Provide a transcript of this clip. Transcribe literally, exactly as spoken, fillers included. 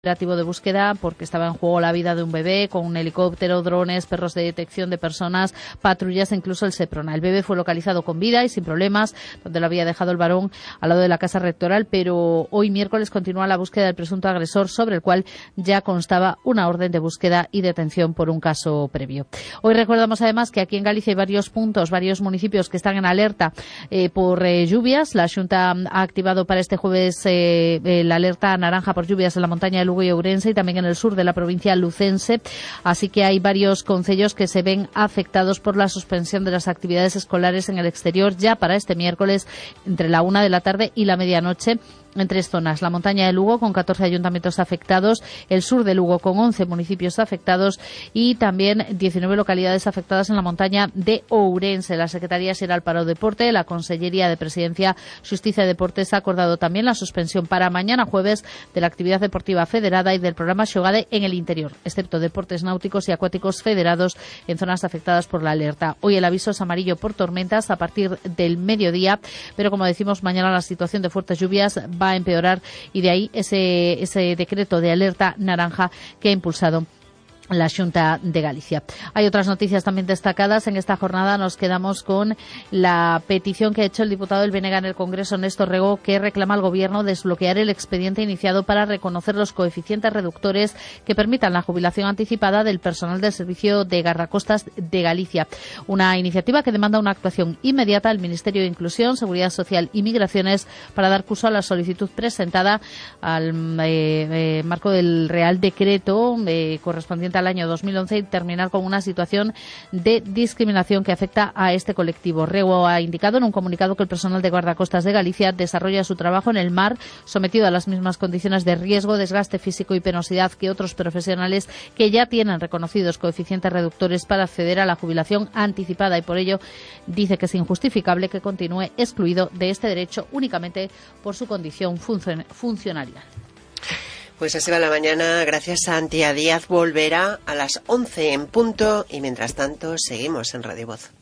operativo de búsqueda porque estaba en juego la vida de un bebé, con un helicóptero, drones, perros de detección de personas, patrullas e incluso el Seprona. El bebé fue localizado con vida y sin problemas, donde lo había dejado el varón al lado de la casa rectoral, pero hoy miércoles continúa la búsqueda del presunto agresor, sobre el cual ya constaba una orden de búsqueda y detención por un caso previo. Hoy recordamos además que aquí en Galicia hay varios puntos, varios municipios que están en alerta eh, por eh, lluvias. La Xunta ha activado para este jueves eh, eh, la alerta naranja por lluvias en la montaña de Lugo y Ourense y también en el sur de la provincia lucense, así que hay varios concellos que se ven afectados por la suspensión de las actividades escolares en el exterior ya para este miércoles entre la una de la tarde y la medianoche en tres zonas: la montaña de Lugo con catorce ayuntamientos afectados, el sur de Lugo con once municipios afectados y también diecinueve localidades afectadas en la montaña de Ourense. La Secretaría Xeral para o Deporte, la Consellería de Presidencia, Xusticia y Deportes ha acordado también la suspensión para mañana jueves de la actividad deportiva federada y del programa Xogade en el interior, excepto deportes náuticos y acuáticos federados en zonas afectadas por la alerta. Hoy el aviso es amarillo por tormentas a partir del mediodía, pero como decimos, mañana la situación de fuertes lluvias va a empeorar y de ahí ese, ese decreto de alerta naranja que ha impulsado la Xunta de Galicia. Hay otras noticias también destacadas. En esta jornada nos quedamos con la petición que ha hecho el diputado del B N G en el Congreso, Néstor Rego, que reclama al Gobierno desbloquear el expediente iniciado para reconocer los coeficientes reductores que permitan la jubilación anticipada del personal del Servicio de Guardacostas de Galicia. Una iniciativa que demanda una actuación inmediata al Ministerio de Inclusión, Seguridad Social y Migraciones para dar curso a la solicitud presentada al eh, eh, marco del Real Decreto eh, correspondiente al año dos mil once y terminar con una situación de discriminación que afecta a este colectivo. Rego ha indicado en un comunicado que el personal de guardacostas de Galicia desarrolla su trabajo en el mar sometido a las mismas condiciones de riesgo, desgaste físico y penosidad que otros profesionales que ya tienen reconocidos coeficientes reductores para acceder a la jubilación anticipada, y por ello dice que es injustificable que continúe excluido de este derecho únicamente por su condición funcion- funcionarial. Pues así va la mañana. Gracias a Antía Díaz. Volverá a las once en punto y mientras tanto seguimos en Radio Voz.